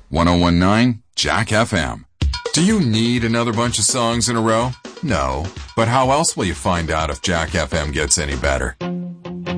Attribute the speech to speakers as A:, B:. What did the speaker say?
A: 1019 Jack FM. Do you need another bunch of songs in a row? No. But how else will you find out if Jack FM gets any better?